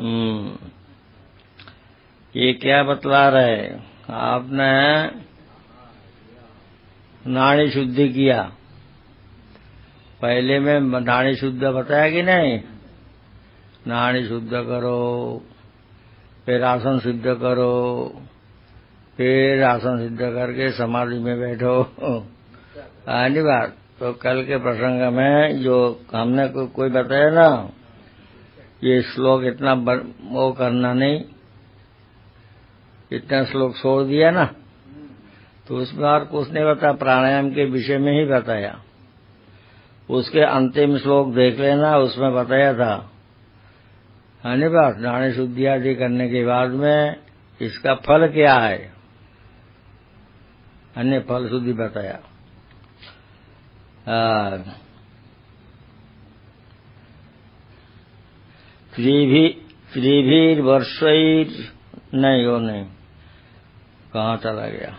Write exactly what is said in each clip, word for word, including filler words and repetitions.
हम्म ये क्या बतला रहे? आपने नाड़ी शुद्धि किया, पहले में नाड़ी शुद्ध बताया कि नहीं? नाड़ी शुद्ध करो, फिर आसन सिद्ध करो, फिर आसन सिद्ध करके समाधि में बैठो। आनी बात तो कल के प्रसंग में जो हमने को, कोई बताया ना, ये श्लोक इतना वो करना नहीं, इतना श्लोक छोड़ दिया ना, तो उसमें और कुछ नहीं बताया, प्राणायाम के विषय में ही बताया। उसके अंतिम श्लोक देख लेना, उसमें बताया था है बात, नाड़ी शुद्धि आदि करने के बाद में इसका फल क्या है, अन्य फल शुद्धि बताया। त्रिभीर वर्षैर नहीं, वो नहीं, कहाँ चला गया?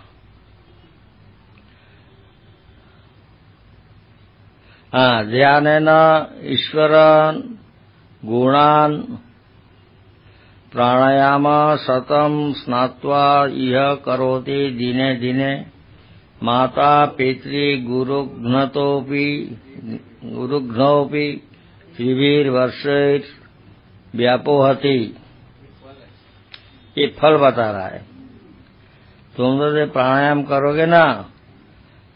हाँ, ध्यानेन ईश्वरन गुणान प्राणायाम शतम स्नात्वा इह करोति दिने दिने माता पितृ गुरुघ्नतोपि गुरुघ्नोपि त्रिभीर वर्षैर व्यापोहति। ये फल बता रहा है। तुम तो प्राणायाम करोगे ना,